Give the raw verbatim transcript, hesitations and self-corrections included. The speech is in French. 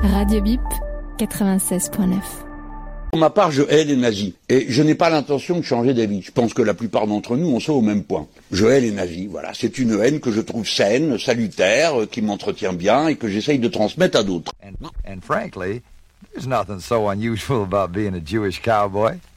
Radio Bip, quatre-vingt-seize neuf. Pour ma part, je hais les nazis. Et je n'ai pas l'intention de changer d'avis. Je pense que la plupart d'entre nous, on soit au même point. Je hais les nazis, voilà. C'est une haine que je trouve saine, salutaire, qui m'entretient bien et que j'essaye de transmettre à d'autres. And, and frankly, there's nothing so unusual about being a Jewish cowboy.